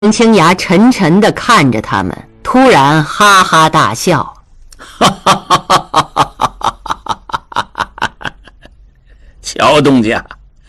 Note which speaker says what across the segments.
Speaker 1: 陈清雅沉沉地看着他们，突然哈哈大笑。
Speaker 2: 乔东家，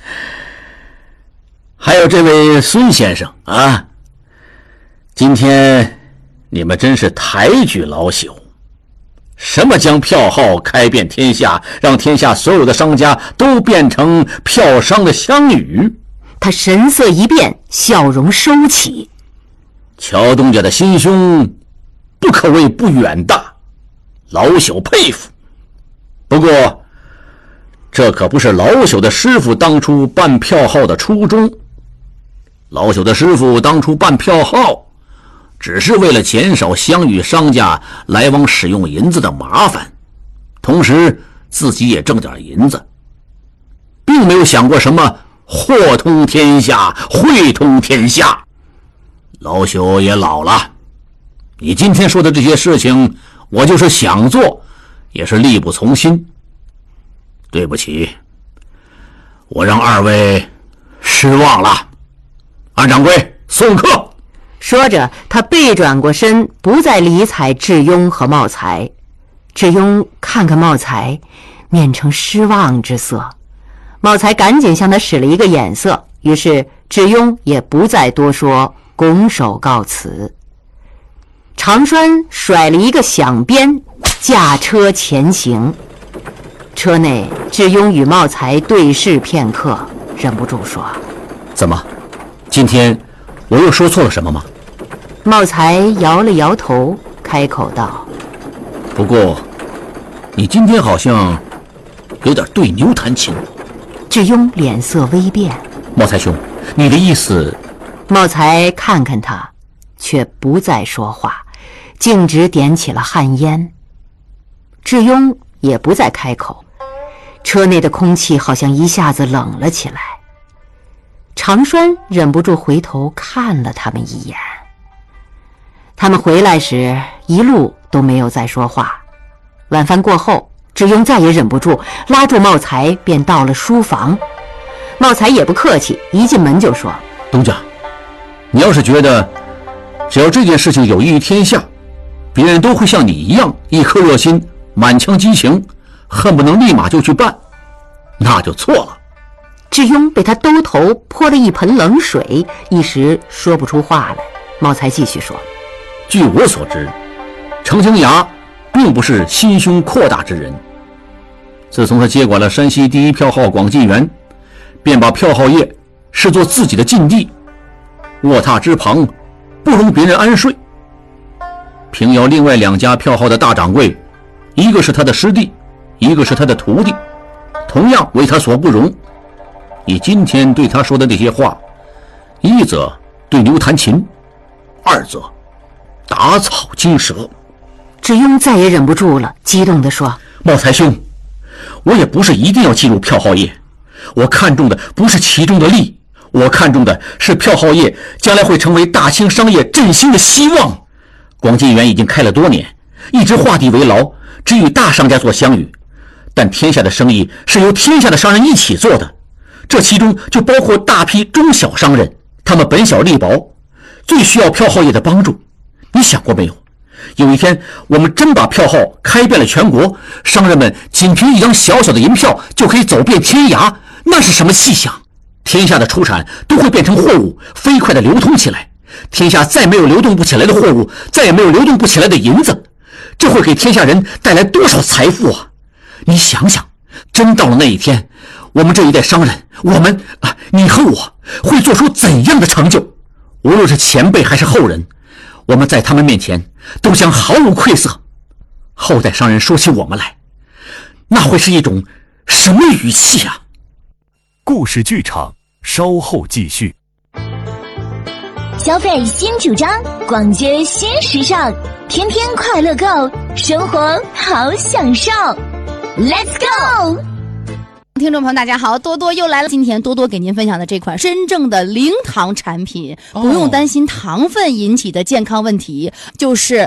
Speaker 2: 还有这位孙先生啊，今天你们真是抬举老朽。什么将票号开遍天下，让天下所有的商家都变成票商的乡语？
Speaker 1: 他神色一变，笑容收起。
Speaker 2: 乔东家的心胸不可谓不远大，老朽佩服。不过这可不是老朽的师傅当初办票号的初衷。老朽的师傅当初办票号只是为了减少乡与商家来往使用银子的麻烦，同时自己也挣点银子，并没有想过什么货通天下汇通天下。老朽也老了，你今天说的这些事情，我就是想做也是力不从心。对不起，我让二位失望了。安掌柜，送客。
Speaker 1: 说着，他背转过身，不再理睬智庸和茂才。智庸看看茂才，面呈失望之色。茂才赶紧向他使了一个眼色，于是智庸也不再多说，拱手告辞。长栓甩了一个响鞭，驾车前行。车内，智庸与茂才对视片刻，忍不住说：“
Speaker 2: 怎么，今天我又说错了什么吗？”
Speaker 1: 茂才摇了摇头，开口道：“
Speaker 2: 不过，你今天好像有点对牛弹琴。”
Speaker 1: 智庸脸色微变：“
Speaker 2: 茂才兄，你的意思？”
Speaker 1: 茂才看看他，却不再说话，径直点起了旱烟。智庸也不再开口，车内的空气好像一下子冷了起来。长栓忍不住回头看了他们一眼。他们回来时一路都没有再说话。晚饭过后，智庸再也忍不住，拉住茂才便到了书房。茂才也不客气，一进门就说：“
Speaker 2: 东家，你要是觉得只要这件事情有益于天下，别人都会像你一样一颗热心，满腔激情，恨不能立马就去办，那就错了。”
Speaker 1: 智庸被他兜头泼了一盆冷水，一时说不出话来。茂才继续说：“
Speaker 2: 据我所知，程清雅并不是心胸阔大之人。自从他接管了山西第一票号广进园，便把票号业视作自己的禁地，卧榻之旁，不容别人安睡。平遥另外2家票号的大掌柜，一个是他的师弟，一个是他的徒弟，同样为他所不容。你今天对他说的这些话，一则对牛弹琴，二则打草惊蛇。”
Speaker 1: 智庸再也忍不住了，激动地说：“
Speaker 2: 茂才兄，我也不是一定要进入票号业，我看重的不是其中的利，我看重的是票号业将来会成为大清商业振兴的希望。广进园已经开了多年，一直画地为牢，只与大商家做乡语，但天下的生意是由天下的商人一起做的，这其中就包括大批中小商人，他们本小利薄，最需要票号业的帮助。你想过没有，有一天我们真把票号开遍了全国，商人们仅凭一张小小的银票就可以走遍天涯，那是什么气象？天下的出产都会变成货物，飞快地流通起来，天下再没有流动不起来的货物，再也没有流动不起来的银子，这会给天下人带来多少财富啊！你想想，真到了那一天，我们这一代商人，你和我会做出怎样的成就？无论是前辈还是后人，我们在他们面前都将毫无愧色。后代商人说起我们来，那会是一种什么语气啊？
Speaker 3: 故事剧场稍后继续。
Speaker 4: 消费新主张，逛街新时尚，天天快乐购，生活好享受。Let's go！
Speaker 5: 听众朋友大家好，多多又来了。今天多多给您分享的这款真正的零糖产品，不用担心糖分引起的健康问题，就是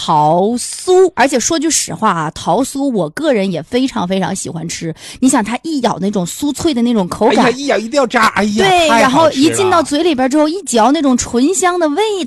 Speaker 5: 桃酥。而且说句实话啊，桃酥我个人也非常非常喜欢吃。你想它一咬那种酥脆的那种口感，
Speaker 6: 一咬一定要扎，
Speaker 5: 对，然后一进到嘴里边之后，一嚼那种醇香的味